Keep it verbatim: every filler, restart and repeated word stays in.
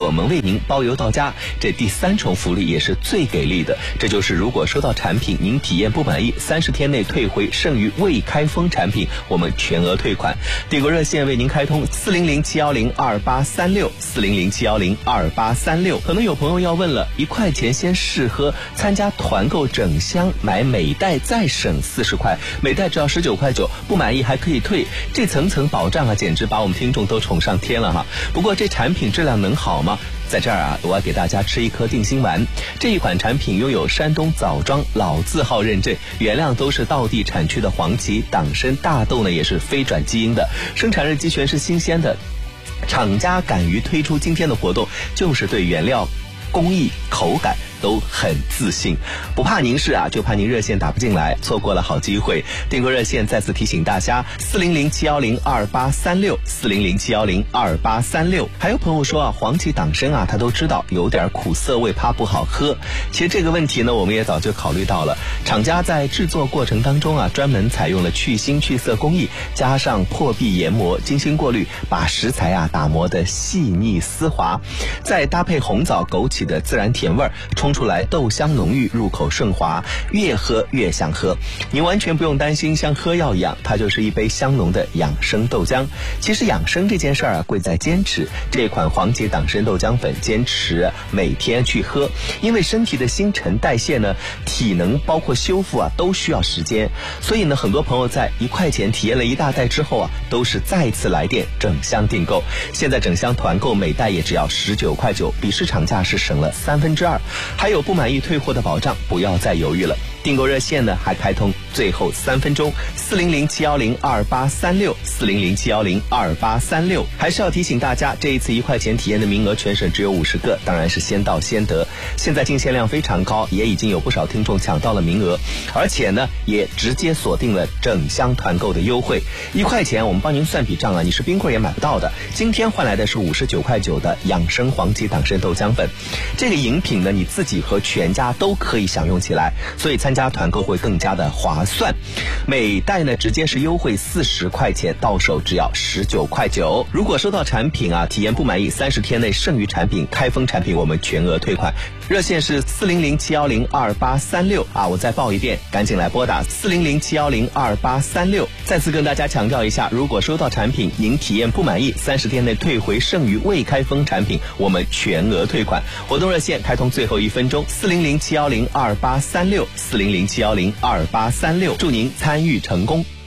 我们为您包邮到家。这第三重福利也是最给力的，这就是如果收到产品您体验不满意，三十天内退回剩余未开封产品，我们全额退款。订购热线为您开通四零零七幺零二八三六四零零七幺零二八三六。可能有朋友要问了，一块钱先试喝，参加团购整箱买每袋再省四十块，每袋只要十九块九，不满意还可以退，这层层保障啊，简直把我们听众都宠上天了哈。不过这产品质量能好吗？在这儿啊，我要给大家吃一颗定心丸。这一款产品拥有山东枣庄老字号认证，原料都是道地产区的黄芪、党参、大豆呢，也是非转基因的，生产日期全是新鲜的。厂家敢于推出今天的活动，就是对原料、工艺、口感都很自信，不怕您试啊，就怕您热线打不进来，错过了好机会。订购热线再次提醒大家，四零零七幺零二八三六四零零七幺零二八三六。还有朋友说啊，黄芪党参啊，他都知道有点苦涩味，怕不好喝。其实这个问题呢，我们也早就考虑到了。厂家在制作过程当中啊，专门采用了去腥去涩工艺，加上破壁研磨，精心过滤，把食材啊打磨的细腻丝滑，再搭配红枣、枸杞的自然甜味儿，冲出来豆香浓郁，入口顺滑，越喝越想喝。您完全不用担心像喝药一样，它就是一杯香浓的养生豆浆。其实养生这件事儿啊，贵在坚持。这款黄芪党参豆浆粉，坚持每天去喝，因为身体的新陈代谢呢、体能包括修复啊，都需要时间。所以呢，很多朋友在一块钱体验了一大袋之后啊，都是再次来电整箱订购。现在整箱团购每袋也只要十九块九，比市场价是省了三分之二。还有不满意退货的保障，不要再犹豫了。订购热线呢还开通最后三分钟，四零零七幺零二八三六四零零七幺零二八三六。还是要提醒大家，这一次一块钱体验的名额全省只有五十个，当然是先到先得。现在进线量非常高，也已经有不少听众抢到了名额，而且呢也直接锁定了整箱团购的优惠。一块钱我们帮您算笔账啊，你是冰棍也买不到的。今天换来的是五十九块九的养生黄芪党参豆浆粉，这个饮品呢你自己和全家都可以享用起来，所以参加团购会更加的划算。每袋呢直接是优惠四十块钱，到手只要十九块九。如果收到产品啊体验不满意，三十天内剩余产品、开封产品我们全额退款。热线是四零零七幺零二八三六啊，我再报一遍，赶紧来拨打四零零七幺零二八三六。再次跟大家强调一下，如果收到产品您体验不满意，三十天内退回剩余未开封产品，我们全额退款。活动热线开通最后一分钟，四零零七幺零二八三六四零零七幺零二八三六。祝您参与成功。